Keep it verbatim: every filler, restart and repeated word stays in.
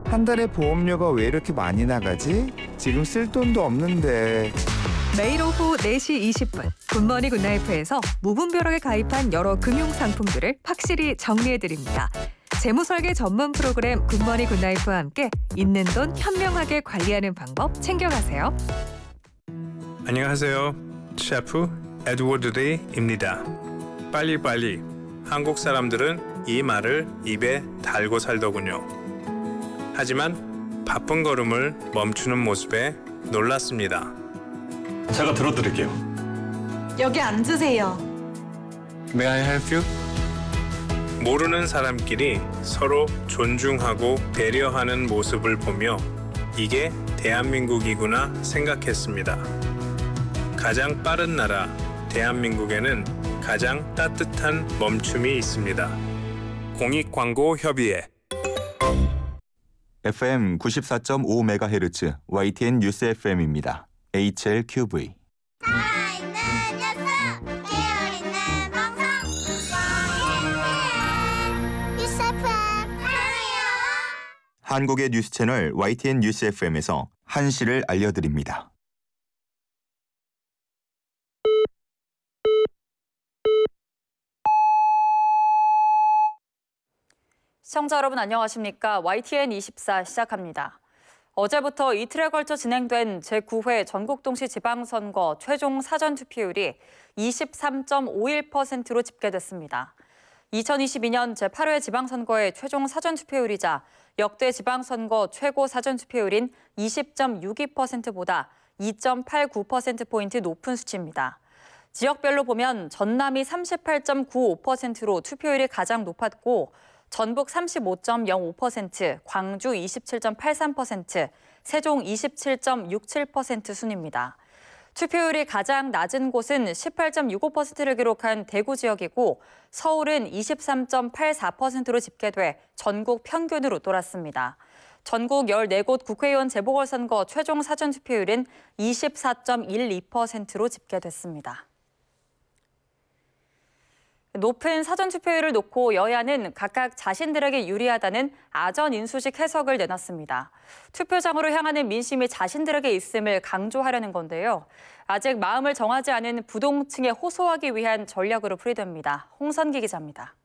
한 달에 보험료가 왜 이렇게 많이 나가지? 지금 쓸 돈도 없는데. 매일 오후 네 시 이십 분 굿모닝 굿나이프에서 무분별하게 가입한 여러 금융 상품들을 확실히 정리해드립니다. 재무설계 전문 프로그램 굿모닝 굿나이프와 함께 있는 돈 현명하게 관리하는 방법 챙겨가세요. 안녕하세요. 셰프 에드워드 데이입니다. 빨리빨리. 한국 사람들은 이 말을 입에 달고 살더군요. 하지만 바쁜 걸음을 멈추는 모습에 놀랐습니다. 제가 들어드릴게요. 여기 앉으세요. May I help you? 모르는 사람끼리 서로 존중하고 배려하는 모습을 보며 이게 대한민국이구나 생각했습니다. 가장 빠른 나라 대한민국에는 가장 따뜻한 멈춤이 있습니다. 공익광고협의회 에프엠 구십사 점 오 메가헤르츠 와이티엔 뉴스 에프엠입니다. 에이치엘큐브이 살아있는 녀석, 깨어있는 방송, 와이티엔 뉴스 에프엠 사랑해요. 한국의 뉴스 채널 와이티엔 뉴스 에프엠에서 한시를 알려드립니다. 시청자 여러분 안녕하십니까? 와이티엔 이십사 시작합니다. 어제부터 이틀에 걸쳐 진행된 제구 회 전국동시 지방선거 최종 사전투표율이 이십삼 점 오일 퍼센트로 집계됐습니다. 이천이십이 년 제팔 회 지방선거의 최종 사전투표율이자 역대 지방선거 최고 사전투표율인 이십 점 육이 퍼센트보다 이 점 팔구 퍼센트포인트 높은 수치입니다. 지역별로 보면 전남이 삼십팔 점 구오 퍼센트로 투표율이 가장 높았고 전북 삼십오 점 영오 퍼센트, 광주 이십칠 점 팔삼 퍼센트, 세종 이십칠 점 육칠 퍼센트 순입니다. 투표율이 가장 낮은 곳은 십팔 점 육오 퍼센트를 기록한 대구 지역이고 서울은 이십삼 점 팔사 퍼센트로 집계돼 전국 평균으로 돌았습니다. 전국 열네 곳 국회의원 재보궐선거 최종 사전투표율은 이십사 점 일이 퍼센트로 집계됐습니다. 높은 사전투표율을 놓고 여야는 각각 자신들에게 유리하다는 아전인수식 해석을 내놨습니다. 투표장으로 향하는 민심이 자신들에게 있음을 강조하려는 건데요. 아직 마음을 정하지 않은 부동층에 호소하기 위한 전략으로 풀이됩니다. 홍선기 기자입니다.